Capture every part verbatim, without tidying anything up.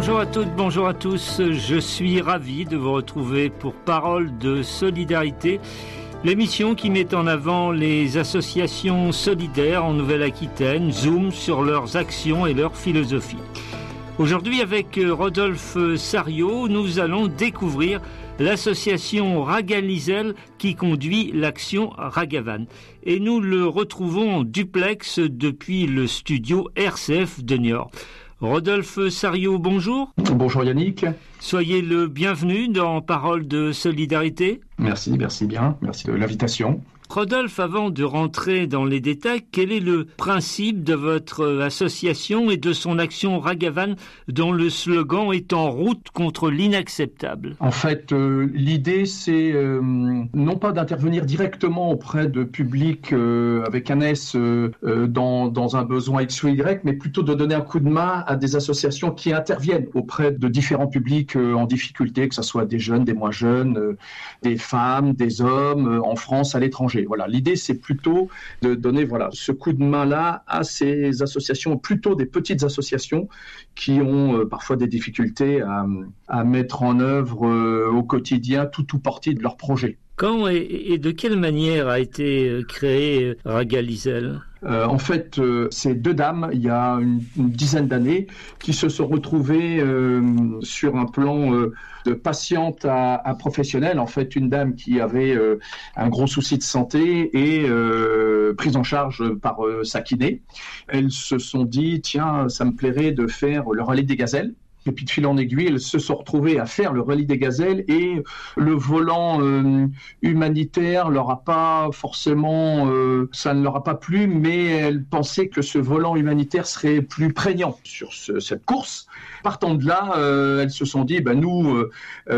Bonjour à toutes, bonjour à tous. Je suis ravi de vous retrouver pour Parole de solidarité, l'émission qui met en avant les associations solidaires en Nouvelle-Aquitaine, zoom sur leurs actions et leur philosophie. Aujourd'hui, avec Rodolphe Sariot, nous allons découvrir l'association Ragalisel qui conduit l'action Ragavan. Et nous le retrouvons en duplex depuis le studio R C F de Niort. Rodolphe Sariot, bonjour. Bonjour Yannick. Soyez le bienvenu dans Parole de solidarité. Merci, merci bien, merci de l'invitation. Rodolphe, avant de rentrer dans les détails, quel est le principe de votre association et de son action Ragavan dont le slogan est en route contre l'inacceptable? En fait, euh, l'idée c'est euh, non pas d'intervenir directement auprès de publics euh, avec un S euh, euh, dans, dans un besoin X ou Y, mais plutôt de donner un coup de main à des associations qui interviennent auprès de différents publics euh, en difficulté, que ce soit des jeunes, des moins jeunes, euh, des femmes, des hommes, euh, en France, à l'étranger. Voilà, l'idée c'est plutôt de donner voilà ce coup de main-là à ces associations, plutôt des petites associations qui ont euh, parfois des difficultés à, à mettre en œuvre euh, au quotidien tout ou partie de leur projet. Quand et, et de quelle manière a été créé Ragalisel ? Euh, en fait, euh, c'est deux dames, il y a une, une dizaine d'années, qui se sont retrouvées euh, sur un plan euh, de patiente à, à professionnelle. En fait, une dame qui avait euh, un gros souci de santé et euh, prise en charge par euh, sa kiné. Elles se sont dit, tiens, ça me plairait de faire le relais des gazelles. Et puis de fil en aiguille, elles se sont retrouvées à faire le relais des gazelles et le volant euh, humanitaire leur a pas forcément, euh, ça ne leur a pas plu, mais elles pensaient que ce volant humanitaire serait plus prégnant sur ce, cette course. Partant de là, euh, elles se sont dit, ben nous, euh,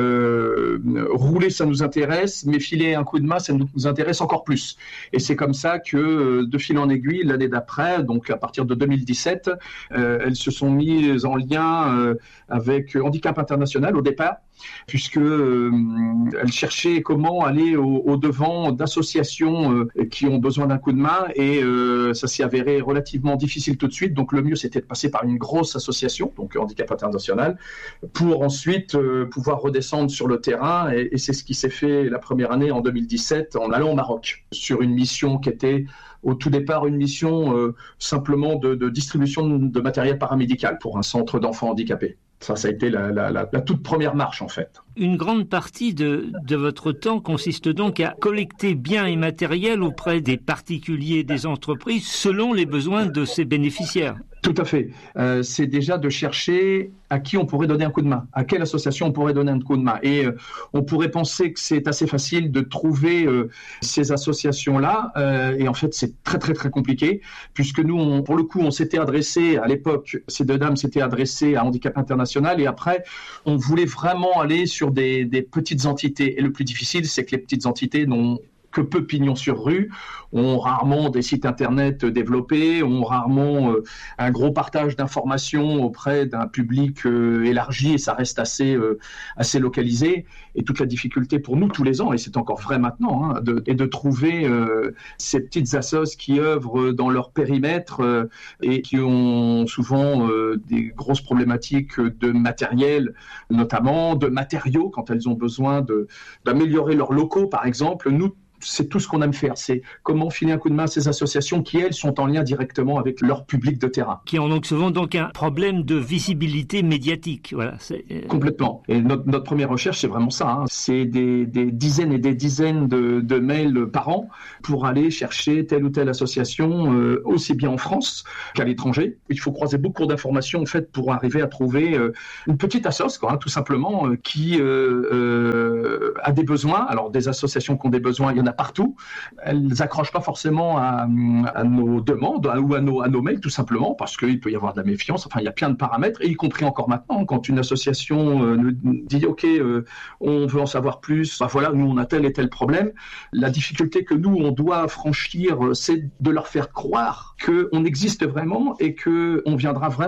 euh, rouler ça nous intéresse, mais filer un coup de main ça nous intéresse encore plus. Et c'est comme ça que de fil en aiguille, l'année d'après, donc à partir de deux mille dix-sept, euh, elles se sont mises en lien euh, avec Handicap International au départ, puisque euh, elle cherchait comment aller au, au devant d'associations euh, qui ont besoin d'un coup de main et euh, ça s'est avéré relativement difficile tout de suite. Donc le mieux c'était de passer par une grosse association, donc Handicap International, pour ensuite euh, pouvoir redescendre sur le terrain et, et c'est ce qui s'est fait la première année en deux mille dix-sept en allant au Maroc sur une mission qui était au tout départ une mission euh, simplement de, de distribution de matériel paramédical pour un centre d'enfants handicapés. Ça, ça a été la, la, la, la toute première marche, en fait. Une grande partie de, de votre temps consiste donc à collecter biens et matériel auprès des particuliers et des entreprises selon les besoins de ces bénéficiaires. Tout à fait. Euh, c'est déjà de chercher à qui on pourrait donner un coup de main, à quelle association on pourrait donner un coup de main. Et euh, on pourrait penser que c'est assez facile de trouver euh, ces associations-là. Euh, et en fait, c'est très, très, très compliqué, puisque nous, on, pour le coup, on s'était adressé, à l'époque, ces deux dames s'étaient adressées à Handicap International. Et après, on voulait vraiment aller sur des, des petites entités. Et le plus difficile, c'est que les petites entités n'ont que peu pignon sur rue, ont rarement des sites internet développés, ont rarement euh, un gros partage d'informations auprès d'un public euh, élargi et ça reste assez euh, assez localisé. Et toute la difficulté pour nous tous les ans, et c'est encore vrai maintenant, hein, de, est de trouver euh, ces petites assos qui œuvrent dans leur périmètre euh, et qui ont souvent euh, des grosses problématiques de matériel, notamment de matériaux quand elles ont besoin de d'améliorer leurs locaux, par exemple. Nous, c'est tout ce qu'on aime faire, c'est comment filer un coup de main à ces associations qui, elles, sont en lien directement avec leur public de terrain. Qui ont donc souvent donc un problème de visibilité médiatique. Voilà, c'est... Complètement. Et notre, notre première recherche, c'est vraiment ça. Hein. C'est des, des dizaines et des dizaines de, de mails par an pour aller chercher telle ou telle association, euh, aussi bien en France qu'à l'étranger. Il faut croiser beaucoup d'informations en fait, pour arriver à trouver euh, une petite assoce, quoi, hein, tout simplement, euh, qui euh, euh, a des besoins. Alors, des associations qui ont des besoins, il y en a partout. Elles n'accrochent pas forcément à, à nos demandes à, ou à nos, à nos mails, tout simplement, parce qu'il peut y avoir de la méfiance. Enfin, il y a plein de paramètres, et y compris encore maintenant, quand une association euh, nous dit « Ok, euh, on veut en savoir plus, ben voilà, nous on a tel et tel problème », la difficulté que nous, on doit franchir, c'est de leur faire croire qu'on existe vraiment et qu'on viendra vraiment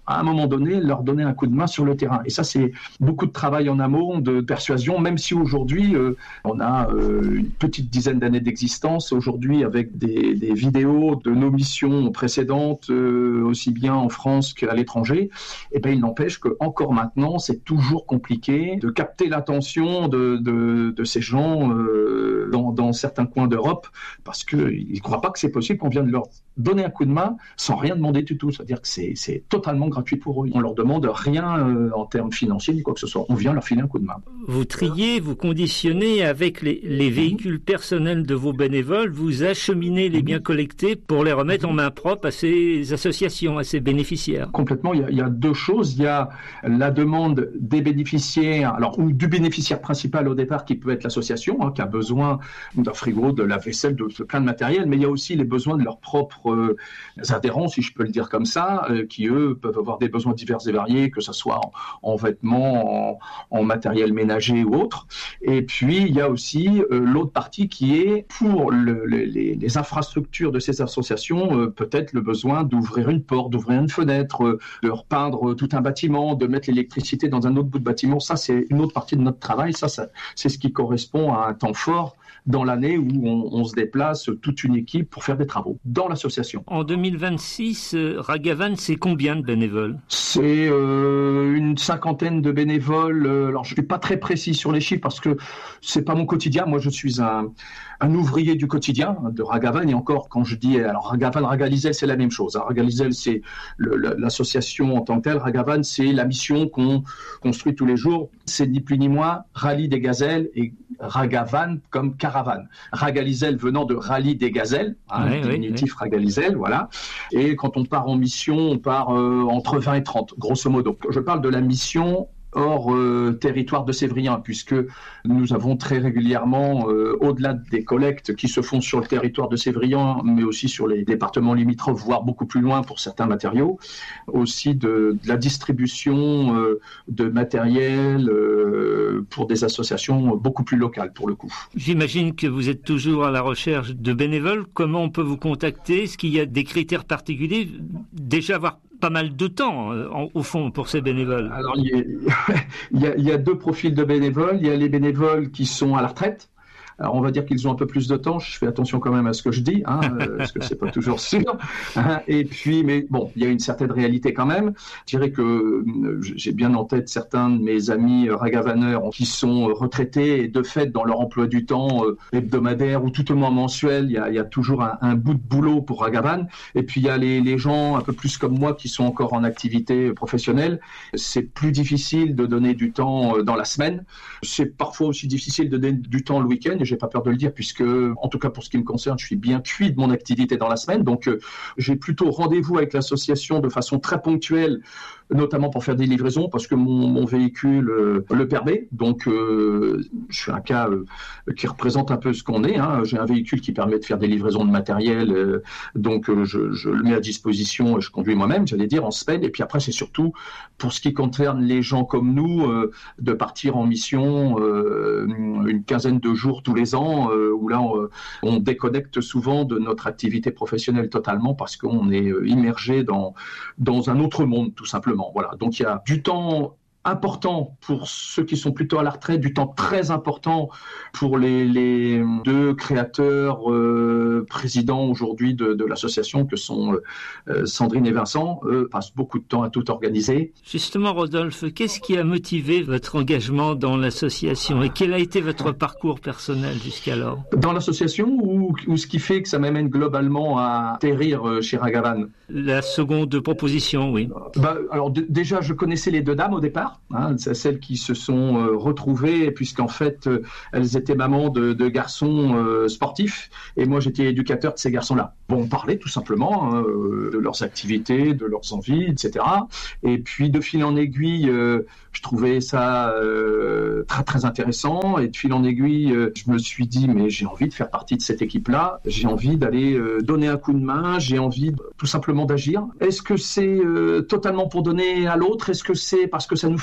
à un moment donné, leur donner un coup de main sur le terrain. Et ça, c'est beaucoup de travail en amont, de persuasion, même si aujourd'hui, euh, on a euh, une petite dizaine d'années d'existence, aujourd'hui avec des, des vidéos de nos missions précédentes, euh, aussi bien en France qu'à l'étranger, et ben, il n'empêche qu'encore maintenant, c'est toujours compliqué de capter l'attention de, de, de ces gens euh, dans, dans certains coins d'Europe, parce qu'ils ne croient pas que c'est possible qu'on vienne leur donner un coup de main sans rien demander du tout. C'est-à-dire que c'est, c'est totalement gratuit pour eux. On leur demande rien euh, en termes financiers ni quoi que ce soit. On vient leur filer un coup de main. Vous triez, vous conditionnez avec les, les véhicules personnels de vos bénévoles, vous acheminez les biens collectés pour les remettre en main propre à ces associations, à ces bénéficiaires. Complètement. Il y a, il y a deux choses. Il y a la demande des bénéficiaires, alors ou du bénéficiaire principal au départ qui peut être l'association, hein, qui a besoin d'un frigo, de la vaisselle, de, de plein de matériel, mais il y a aussi les besoins de leurs propres euh, adhérents, si je peux le dire comme ça, euh, qui eux peuvent avoir des besoins divers et variés, que ce soit en, en vêtements, en, en matériel ménager ou autre. Et puis il y a aussi euh, l'autre partie qui est pour le, le, les, les infrastructures de ces associations, euh, peut-être le besoin d'ouvrir une porte, d'ouvrir une fenêtre, euh, de repeindre tout un bâtiment, de mettre l'électricité dans un autre bout de bâtiment. Ça, c'est une autre partie de notre travail. Ça, ça c'est ce qui correspond à un temps fort dans l'année où on, on se déplace toute une équipe pour faire des travaux dans l'association. En deux mille vingt-six, euh, Ragavan, c'est combien de bénévoles ? C'est euh, une cinquantaine de bénévoles. Alors, je ne suis pas très précis sur les chiffres parce que c'est pas mon quotidien. Moi, je suis un, un ouvrier du quotidien de Ragavan. Et encore, quand je dis, alors Ragavan, Ragalizel, c'est la même chose. Ragalizel, c'est le, l'association en tant que telle. Ragavan, c'est la mission qu'on construit tous les jours. C'est ni plus ni moins Rallye des Gazelles et Ragavan comme caravane. Ragalizel venant de Rallye des Gazelles, hein, ouais, diminutif ouais, Ragalizel, voilà. Et quand on part en mission, on part euh, entre vingt et trente, grosso modo. Je parle de la mission hors euh, territoire de Sévrien, puisque nous avons très régulièrement, euh, au-delà des collectes qui se font sur le territoire de Sévrien, mais aussi sur les départements limitrophes, voire beaucoup plus loin pour certains matériaux, aussi de, de la distribution euh, de matériel euh, pour des associations beaucoup plus locales, pour le coup. J'imagine que vous êtes toujours à la recherche de bénévoles. Comment on peut vous contacter ? Est-ce qu'il y a des critères particuliers ? Déjà avoir pas mal de temps, en, au fond, pour ces bénévoles. Alors, il y, a, il, y a, il y a deux profils de bénévoles. Il y a les bénévoles qui sont à la retraite. Alors, on va dire qu'ils ont un peu plus de temps. Je fais attention quand même à ce que je dis, hein, parce que c'est pas toujours sûr. Hein. Et puis, mais bon, il y a une certaine réalité quand même. Je dirais que j'ai bien en tête certains de mes amis ragavaneurs qui sont retraités et de fait, dans leur emploi du temps hebdomadaire ou tout au moins mensuel, il y a, il y a toujours un, un bout de boulot pour Ragavan. Et puis, il y a les, les gens un peu plus comme moi qui sont encore en activité professionnelle. C'est plus difficile de donner du temps dans la semaine. C'est parfois aussi difficile de donner du temps le week-end. J'ai pas peur de le dire puisque, en tout cas pour ce qui me concerne, je suis bien cuit de mon activité dans la semaine. Donc, euh, j'ai plutôt rendez-vous avec l'association de façon très ponctuelle, notamment pour faire des livraisons parce que mon, mon véhicule euh, le permet. Donc, euh, je suis un cas euh, qui représente un peu ce qu'on est. Hein. J'ai un véhicule qui permet de faire des livraisons de matériel. Euh, donc, euh, je, je le mets à disposition et je conduis moi-même, j'allais dire, en semaine. Et puis après, c'est surtout pour ce qui concerne les gens comme nous, euh, de partir en mission euh, une quinzaine de jours tous les ans, euh, où là, on, on déconnecte souvent de notre activité professionnelle totalement parce qu'on est immergé dans, dans un autre monde, tout simplement. Voilà. Donc, il y a du temps important pour ceux qui sont plutôt à la retraite, du temps très important pour les, les deux créateurs, euh, présidents aujourd'hui de, de l'association que sont euh, Sandrine et Vincent. Eux passent beaucoup de temps à tout organiser. Justement, Rodolphe, qu'est-ce qui a motivé votre engagement dans l'association et quel a été votre parcours personnel jusqu'alors ? Dans l'association ou, ou ce qui fait que ça m'amène globalement à atterrir chez Ragavan ? La seconde proposition, oui. Bah, alors d- déjà, je connaissais les deux dames au départ. Hein, c'est celles qui se sont euh, retrouvées puisqu'en fait euh, elles étaient mamans de, de garçons euh, sportifs et moi j'étais éducateur de ces garçons-là. Bon, on parlait tout simplement hein, euh, de leurs activités, de leurs envies, et cetera. Et puis de fil en aiguille, euh, je trouvais ça euh, très très intéressant et de fil en aiguille, euh, je me suis dit mais j'ai envie de faire partie de cette équipe-là, j'ai envie d'aller euh, donner un coup de main, j'ai envie de, tout simplement d'agir. Est-ce que c'est euh, totalement pour donner à l'autre ? Est-ce que c'est parce que ça nous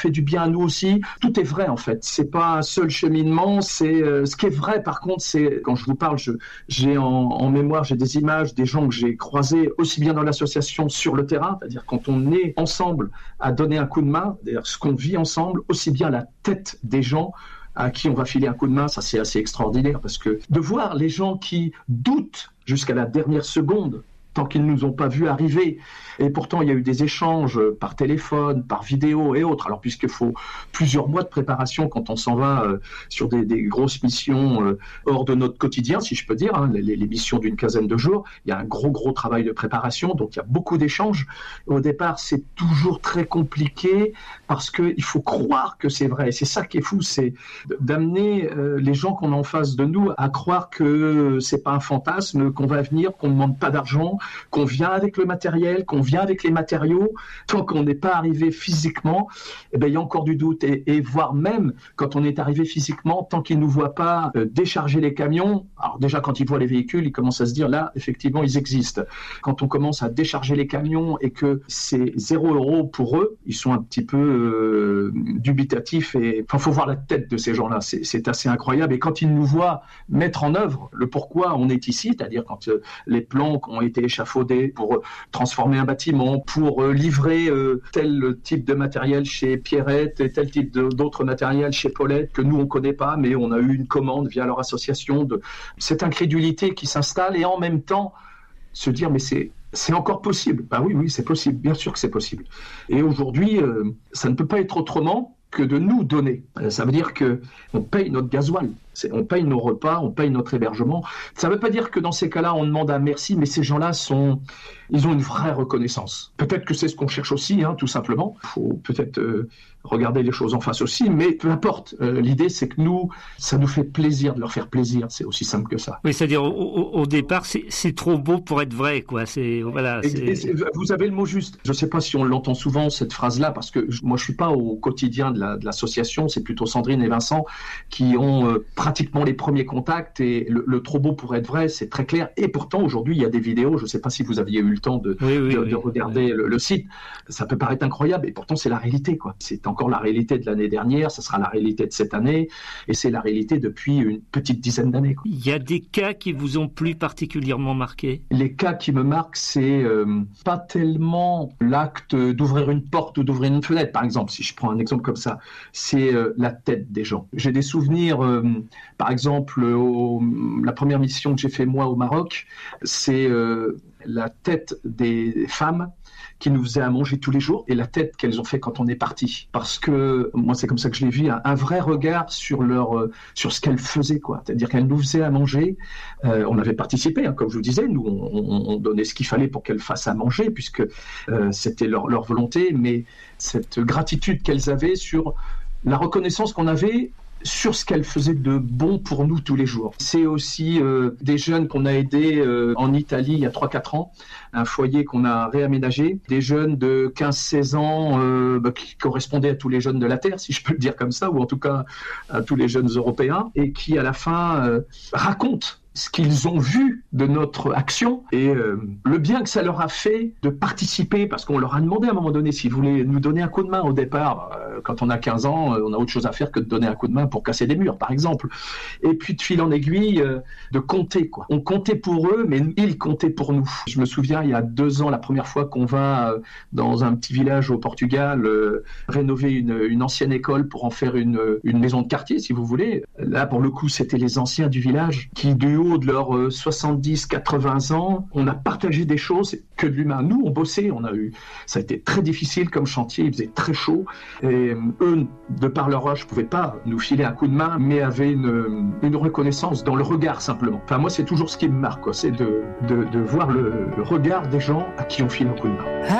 fait du bien à nous aussi. Tout est vrai en fait. C'est pas un seul cheminement. C'est euh, ce qui est vrai. Par contre, c'est quand je vous parle, je, j'ai en, en mémoire, j'ai des images des gens que j'ai croisés aussi bien dans l'association sur le terrain, c'est-à-dire quand on est ensemble à donner un coup de main, d'ailleurs ce qu'on vit ensemble, aussi bien la tête des gens à qui on va filer un coup de main, ça c'est assez extraordinaire parce que de voir les gens qui doutent jusqu'à la dernière seconde tant qu'ils ne nous ont pas vus arriver. Et pourtant, il y a eu des échanges par téléphone, par vidéo et autres. Alors, puisqu'il faut plusieurs mois de préparation quand on s'en va euh, sur des, des grosses missions euh, hors de notre quotidien, si je peux dire, hein, les, les missions d'une quinzaine de jours, il y a un gros, gros travail de préparation. Donc, il y a beaucoup d'échanges. Au départ, c'est toujours très compliqué parce qu'il faut croire que c'est vrai. Et c'est ça qui est fou, c'est d'amener euh, les gens qu'on a en face de nous à croire que c'est pas un fantasme, qu'on va venir, qu'on ne demande pas d'argent, qu'on vient avec le matériel, qu'on vient avec les matériaux, tant qu'on n'est pas arrivé physiquement, eh ben, il y a encore du doute. Et, et voire même, quand on est arrivé physiquement, tant qu'ils ne nous voient pas euh, décharger les camions, alors déjà quand ils voient les véhicules, ils commencent à se dire, là, effectivement, ils existent. Quand on commence à décharger les camions et que c'est zéro euro pour eux, ils sont un petit peu euh, dubitatifs. Et enfin, faut voir la tête de ces gens-là, c'est, c'est assez incroyable. Et quand ils nous voient mettre en œuvre le pourquoi on est ici, c'est-à-dire quand euh, les plans qui ont été échafaudés pour euh, transformer un bâtiment, pour euh, livrer euh, tel type de matériel chez Pierrette et tel type de, d'autres matériels chez Paulette que nous on connaît pas, mais on a eu une commande via leur association. De... Cette incrédulité qui s'installe et en même temps se dire mais c'est c'est encore possible. Ben oui, oui, c'est possible. Bien sûr que c'est possible. Et aujourd'hui, euh, ça ne peut pas être autrement que de nous donner. Ça veut dire que on paye notre gasoil, c'est, on paye nos repas, on paye notre hébergement. Ça ne veut pas dire que dans ces cas-là, on demande un merci, mais ces gens-là sont, ils ont une vraie reconnaissance. Peut-être que c'est ce qu'on cherche aussi, hein, tout simplement. Il faut peut-être euh, regarder les choses en face aussi, mais peu importe. Euh, l'idée, c'est que nous, ça nous fait plaisir de leur faire plaisir. C'est aussi simple que ça. Oui, c'est-à-dire au, au, au départ, c'est, c'est trop beau pour être vrai, quoi. C'est voilà. C'est... Et, et vous avez le mot juste. Je ne sais pas si on l'entend souvent cette phrase-là, parce que moi, je suis pas au quotidien de, la, de l'association. C'est plutôt Sandrine et Vincent qui ont euh, pratiquement les premiers contacts. Et le, le trop beau pour être vrai, c'est très clair. Et pourtant, aujourd'hui, il y a des vidéos. Je ne sais pas si vous aviez eu le temps de, oui, oui, de, oui, de regarder oui. Le, le site. Ça peut paraître incroyable, et pourtant, c'est la réalité, quoi. C'est encore la réalité de l'année dernière. Ça sera la réalité de cette année, et c'est la réalité depuis une petite dizaine d'années, quoi. Il y a des cas qui vous ont plus particulièrement marqué? Les cas qui me marquent, c'est euh, pas tellement l'acte d'ouvrir une porte ou d'ouvrir une fenêtre, par exemple, si je prends un exemple comme ça, c'est euh, la tête des gens. J'ai des souvenirs, euh, par exemple, au, la première mission que j'ai fait moi au Maroc, c'est euh, la tête des femmes qui nous faisaient à manger tous les jours et la tête qu'elles ont fait quand on est parti. Parce que, moi c'est comme ça que je l'ai vu, un, un vrai regard sur, leur, euh, sur ce qu'elles faisaient, quoi. C'est-à-dire qu'elles nous faisaient à manger, euh, on avait participé, hein, comme je vous disais, nous on, on, on donnait ce qu'il fallait pour qu'elles fassent à manger, puisque euh, c'était leur, leur volonté, mais cette gratitude qu'elles avaient sur la reconnaissance qu'on avait sur ce qu'elle faisait de bon pour nous tous les jours. C'est aussi euh, des jeunes qu'on a aidés euh, en Italie il y a trois quatre ans, un foyer qu'on a réaménagé, des jeunes de quinze seize ans euh, bah, qui correspondaient à tous les jeunes de la Terre, si je peux le dire comme ça, ou en tout cas à tous les jeunes européens, et qui à la fin euh, racontent ce qu'ils ont vu de notre action et euh, le bien que ça leur a fait de participer, parce qu'on leur a demandé à un moment donné s'ils voulaient nous donner un coup de main au départ. Euh, quand on a quinze ans, euh, on a autre chose à faire que de donner un coup de main pour casser des murs, par exemple. Et puis de fil en aiguille, euh, de compter, quoi. On comptait pour eux, mais ils comptaient pour nous. Je me souviens, il y a deux ans, la première fois qu'on va euh, dans un petit village au Portugal, euh, rénover une, une ancienne école pour en faire une, une maison de quartier, si vous voulez. Là, pour le coup, c'était les anciens du village qui, du haut de leurs soixante-dix quatre-vingts ans, on a partagé des choses, que de l'humain. Nous, on bossait, on a eu, ça a été très difficile comme chantier, il faisait très chaud, et eux, de par leur âge, ne pouvaient pas nous filer un coup de main, mais avaient une, une reconnaissance dans le regard, simplement. Enfin, moi, c'est toujours ce qui me marque, quoi, c'est de, de, de voir le, le regard des gens à qui on file un coup de main.